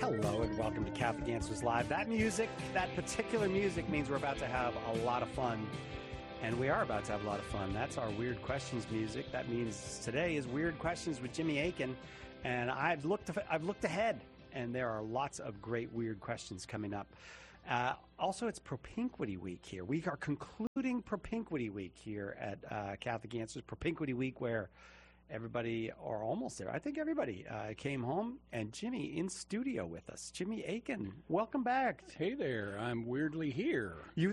Hello and welcome to Catholic Answers Live. That music, that particular music means we're about to have a lot of fun. And we are about to have a lot of fun. That's our Weird Questions music. That means today is Weird Questions with Jimmy Akin. And I've looked ahead, and there are lots of great weird questions coming up. Also, it's Propinquity Week here. We are concluding Propinquity Week here at Catholic Answers. Propinquity Week, where everybody, or almost there, I think everybody came home, and Jimmy in studio with us. Jimmy Akin, welcome back. Hey there, I'm weirdly here.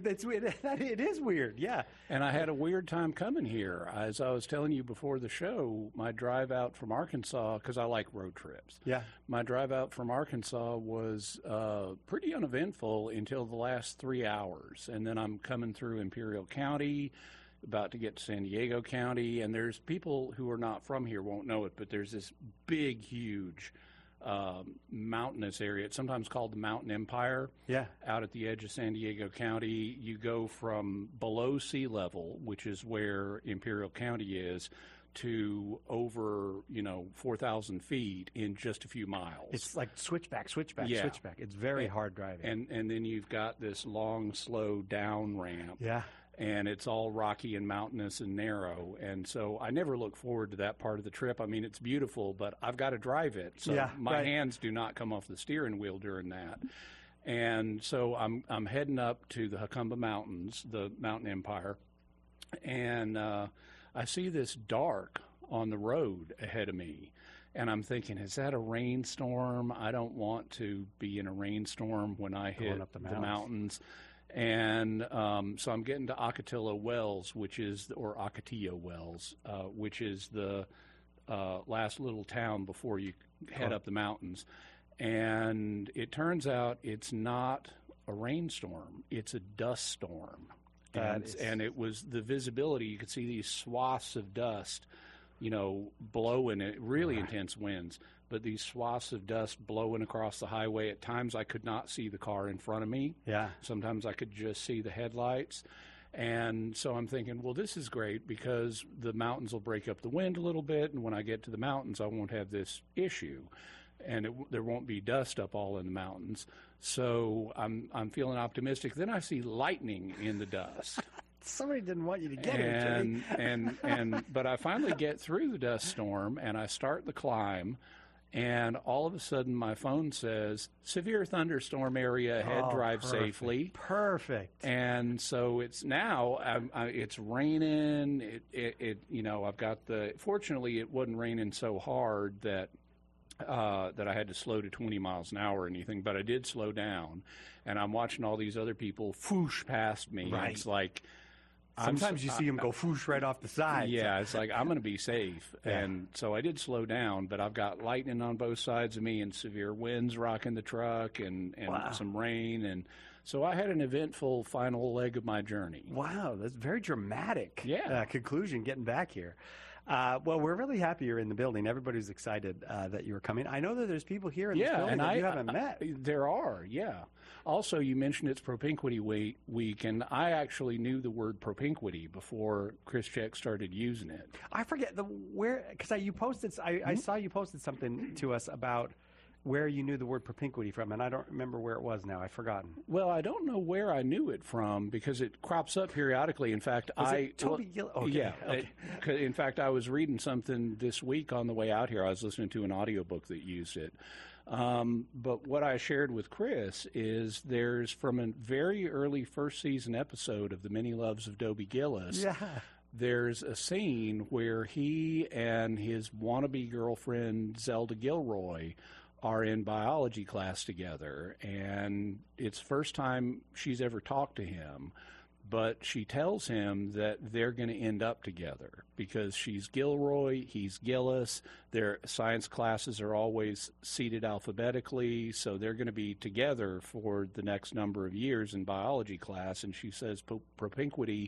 It is weird, yeah. And I had a weird time coming here. As I was telling you before the show, my drive out from Arkansas, because I like road trips. Yeah. My drive out from Arkansas was pretty uneventful until the last 3 hours. And then I'm coming through Imperial County, about to get to San Diego County, and there's people who are not from here won't know it, but there's this big, huge mountainous area. It's sometimes called the Mountain Empire. Yeah. Out at the edge of San Diego County. You go from below sea level, which is where Imperial County is, to over, 4,000 feet in just a few miles. It's like switchback. Yeah. It's very hard driving. And then you've got this long, slow down ramp. Yeah. And it's all rocky and mountainous and narrow. And so I never look forward to that part of the trip. I mean, it's beautiful, but I've got to drive it. So my hands do not come off the steering wheel during that. And so I'm heading up to the Jacumba Mountains, the Mountain Empire, and I see this dark on the road ahead of me. And I'm thinking, is that a rainstorm? I don't want to be in a rainstorm when I hit up the mountains. And so I'm getting to Ocotillo Wells, or Ocotillo Wells, which is the last little town before you head up the mountains. And it turns out it's not a rainstorm. It's a dust storm. And it was the visibility. You could see these swaths of dust, blowing it, really intense winds. But these swaths of dust blowing across the highway. At times I could not see the car in front of me. Yeah. Sometimes I could just see the headlights. And so I'm thinking, well, this is great because the mountains will break up the wind a little bit. And when I get to the mountains, I won't have this issue. And there won't be dust up all in the mountains. So I'm feeling optimistic. Then I see lightning in the dust. Somebody didn't want you to get it. But I finally get through the dust storm, and I start the climb. And all of a sudden, my phone says, severe thunderstorm area ahead, drive safely. Perfect. And so it's now, it's raining. I've got fortunately, it wasn't raining so hard that I had to slow to 20 miles an hour or anything, but I did slow down. And I'm watching all these other people whoosh past me. Right. It's like, sometimes you see them go whoosh right off the side. Yeah, it's like, I'm going to be safe. Yeah. And so I did slow down, but I've got lightning on both sides of me and severe winds rocking the truck and some rain. And so I had an eventful final leg of my journey. Wow, that's very dramatic conclusion getting back here. Well, we're really happy you're in the building. Everybody's excited that you were coming. I know that there's people here in this building that you haven't met. There are, yeah. Also, you mentioned it's Propinquity Week, and I actually knew the word propinquity before Chris Check started using it. I forget because I saw you posted something to us about where you knew the word propinquity from, and I don't remember where it was now. I've forgotten. Well, I don't know where I knew it from because it crops up periodically. In fact, Toby Gill? Okay. Yeah. Okay. In fact, I was reading something this week on the way out here. I was listening to an audiobook that used it. But what I shared with Chris is there's from a very early first season episode of The Many Loves of Dobie Gillis. Yeah. There's a scene where he and his wannabe girlfriend, Zelda Gilroy, are in biology class together, and it's the first time she's ever talked to him, but she tells him that they're going to end up together because she's Gilroy, he's Gillis. Their science classes are always seated alphabetically, so they're going to be together for the next number of years in biology class, and she says propinquity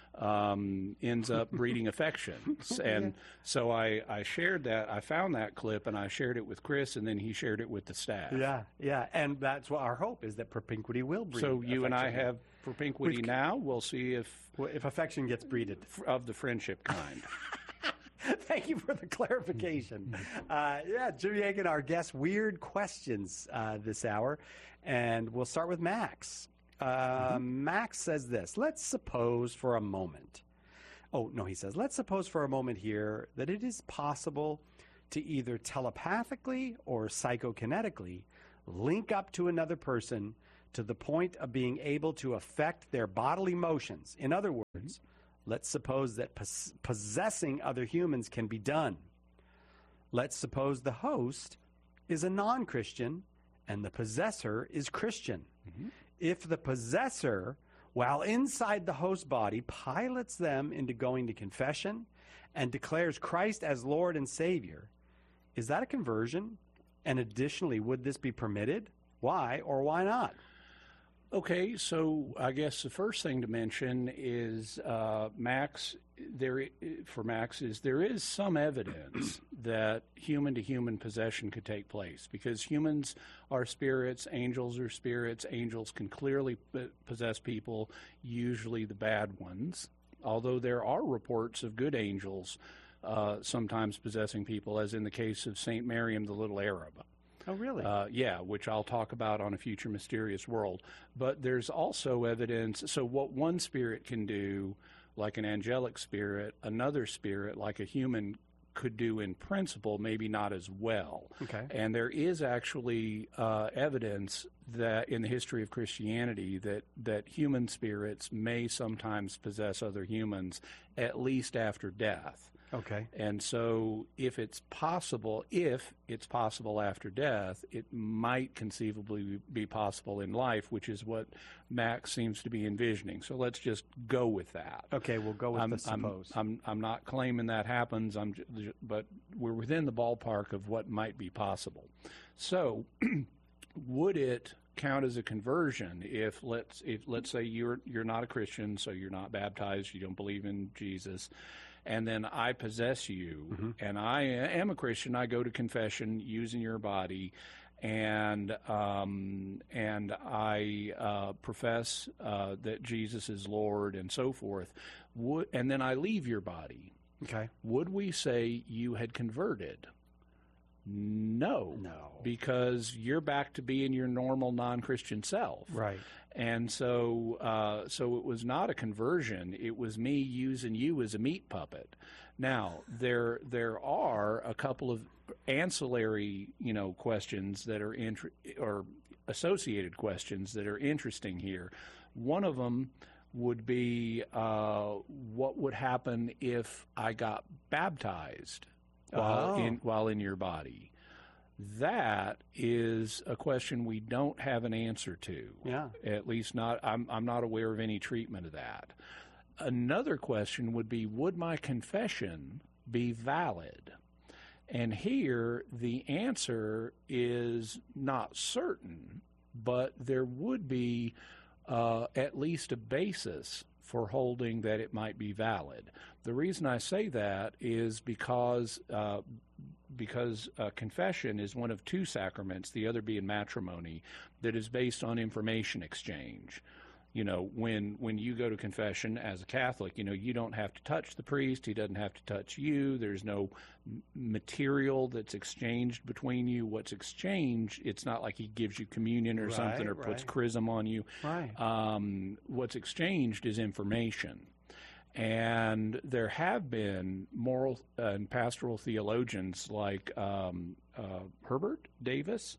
ends up breeding affection. And so I shared that. I found that clip, and I shared it with Chris, and then he shared it with the staff. Yeah. And that's what our hope is, that propinquity will breed So affection. You and I have propinquity now. We'll see if affection gets breeded. Of the friendship kind. Thank you for the clarification. Yeah, Jim Yakin, our guest. Weird questions this hour. And we'll start with Max. Max says this. Let's suppose for a moment. Oh, no, he says, let's suppose for a moment here that it is possible to either telepathically or psychokinetically link up to another person to the point of being able to affect their bodily motions. In other words, let's suppose that possessing other humans can be done. Let's suppose the host is a non-Christian and the possessor is Christian. If the possessor, while inside the host body, pilots them into going to confession and declares Christ as Lord and Savior, is that a conversion? And additionally, would this be permitted? Why or why not? Okay, so I guess the first thing to mention is Max. There is some evidence that human-to-human possession could take place, because humans are spirits, angels are spirits. Angels can clearly possess people, usually the bad ones. Although there are reports of good angels sometimes possessing people, as in the case of Saint Miriam the Little Arab. Oh, really? Yeah, which I'll talk about on a future Mysterious World. But there's also evidence. So what one spirit can do, like an angelic spirit, another spirit, like a human, could do in principle, maybe not as well. Okay. And there is actually evidence that in the history of Christianity that human spirits may sometimes possess other humans, at least after death. Okay. And so if it's possible after death, it might conceivably be possible in life, which is what Max seems to be envisioning. So let's just go with that. Okay, we'll go with the suppose. I'm not claiming that happens, but we're within the ballpark of what might be possible. So would it count as a conversion if let's say you're not a Christian, so you're not baptized, you don't believe in Jesus, and then I possess you, and I am a Christian. I go to confession using your body, and I profess that Jesus is Lord and so forth. And then I leave your body. Okay. Would we say you had converted? No. Because you're back to being your normal non-Christian self. Right. And so it was not a conversion. It was me using you as a meat puppet. Now, there are a couple of ancillary, questions that are or associated questions that are interesting here. One of them would be what would happen if I got baptized while in your body. That is a question we don't have an answer to. Yeah. At least not. I'm not aware of any treatment of that. Another question would be, would my confession be valid? And here the answer is not certain, but there would be at least a basis for holding that it might be valid. The reason I say that is because confession is one of two sacraments, the other being matrimony, that is based on information exchange. When you go to confession as a Catholic, you don't have to touch the priest. He doesn't have to touch you. There's no material that's exchanged between you. What's exchanged, it's not like he gives you communion or something or puts chrism on you. Right. What's exchanged is information. And there have been moral and pastoral theologians like Herbert Davis,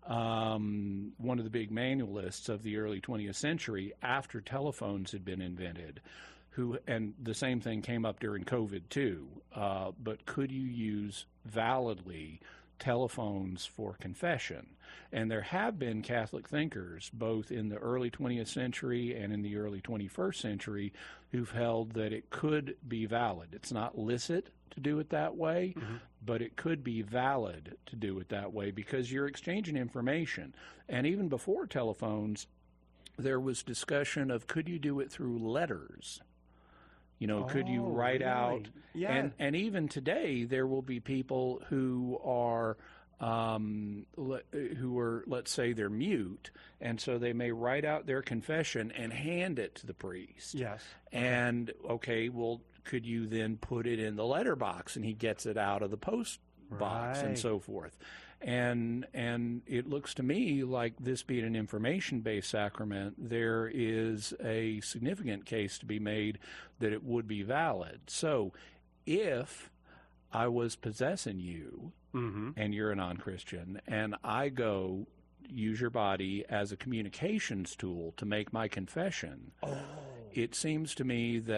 one of the big manualists of the early 20th century after telephones had been invented, and the same thing came up during COVID too, but could you use validly telephones for confession? And there have been Catholic thinkers, both in the early 20th century and in the early 21st century, who've held that it could be valid. It's not licit to do it that way, but it could be valid to do it that way because you're exchanging information. And even before telephones, there was discussion of could you do it through letters? Could you write out? Yeah. And even today, there will be people who are, let's say they're mute, and so they may write out their confession and hand it to the priest. Yes. And, okay, well, could you then put it in the letterbox and he gets it out of the post box and so forth? And it looks to me like, this being an information-based sacrament, there is a significant case to be made that it would be valid. So if I was possessing you and you're a non-Christian, and I go use your body as a communications tool to make my confession, it seems to me that